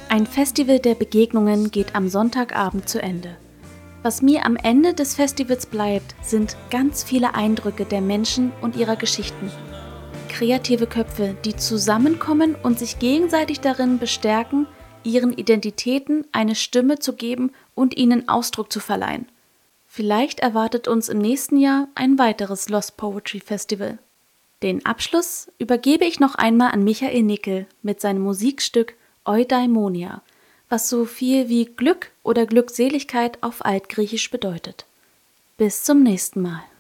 Ein Festival der Begegnungen geht am Sonntagabend zu Ende. Was mir am Ende des Festivals bleibt, sind ganz viele Eindrücke der Menschen und ihrer Geschichten. Kreative Köpfe, die zusammenkommen und sich gegenseitig darin bestärken, ihren Identitäten eine Stimme zu geben und ihnen Ausdruck zu verleihen. Vielleicht erwartet uns im nächsten Jahr ein weiteres Lost Poetry Festival. Den Abschluss übergebe ich noch einmal an Michael Nickel mit seinem Musikstück Eudaimonia, was so viel wie Glück oder Glückseligkeit auf Altgriechisch bedeutet. Bis zum nächsten Mal.